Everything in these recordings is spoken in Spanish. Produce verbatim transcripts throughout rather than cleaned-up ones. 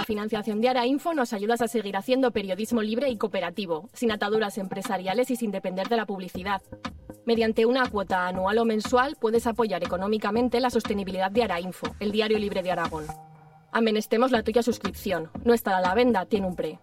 financiación de Arainfo nos ayudas a seguir haciendo periodismo libre y cooperativo, sin ataduras empresariales y sin depender de la publicidad. Mediante una cuota anual o mensual puedes apoyar económicamente la sostenibilidad de Arainfo, el diario libre de Aragón. Amenestemos la tuya suscripción. No estará a la venda, tiene un pre.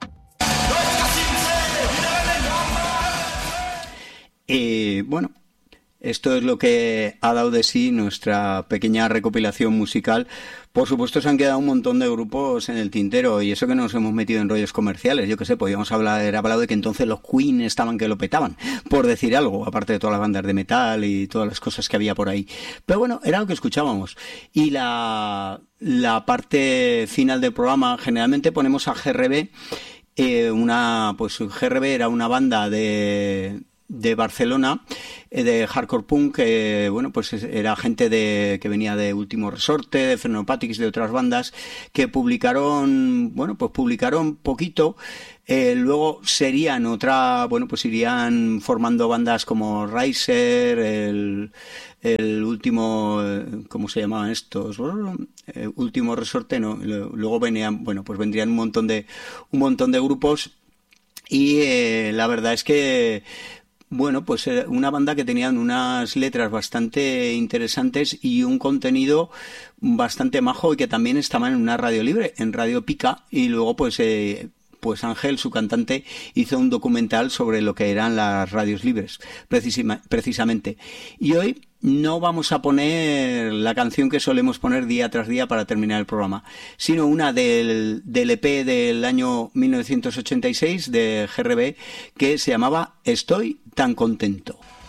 Y bueno, esto es lo que ha dado de sí nuestra pequeña recopilación musical. Por supuesto, se han quedado un montón de grupos en el tintero, y eso que nos hemos metido en rollos comerciales. Yo qué sé, podíamos hablar, haber hablado de que entonces los Queen estaban que lo petaban, por decir algo, aparte de todas las bandas de metal y todas las cosas que había por ahí. Pero bueno, era lo que escuchábamos. Y la, la parte final del programa, generalmente ponemos a G R B, eh, una, pues G R B era una banda de... de Barcelona, de hardcore punk, que bueno, pues era gente de que venía de Último Resorte, de Frenopatics, de otras bandas que publicaron, bueno, pues publicaron poquito. Eh, luego serían otra, bueno, pues irían formando bandas como Riser, el, el último, ¿cómo se llamaban estos? Eh, Último Resorte, no, luego venían, bueno, pues vendrían un montón de, un montón de grupos, y eh, la verdad es que bueno, pues era una banda que tenían unas letras bastante interesantes y un contenido bastante majo, y que también estaban en una radio libre, en Radio Pica, y luego pues eh, pues Ángel, su cantante, hizo un documental sobre lo que eran las radios libres, precisima, precisamente. Y hoy no vamos a poner la canción que solemos poner día tras día para terminar el programa, sino una del, del E P del año mil novecientos ochenta y seis de G R B, que se llamaba Estoy tan contento.